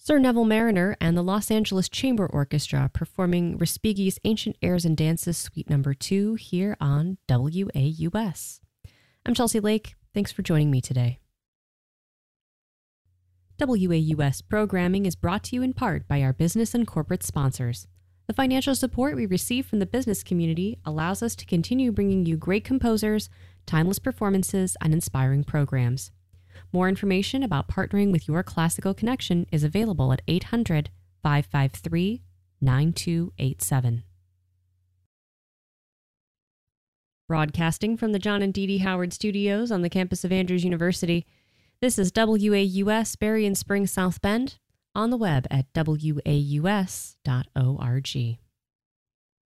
Sir Neville Mariner and the Los Angeles Chamber Orchestra performing Respighi's Ancient Airs and Dances Suite No. 2 here on WAUS. I'm Chelsea Lake. Thanks for joining me today. WAUS programming is brought to you in part by our business and corporate sponsors. The financial support we receive from the business community allows us to continue bringing you great composers, timeless performances, and inspiring programs. More information about partnering with your classical connection is available at 800-553-9287. Broadcasting from the John and Dee Dee Howard Studios on the campus of Andrews University, this is WAUS Berrien Springs South Bend, on the web at waus.org.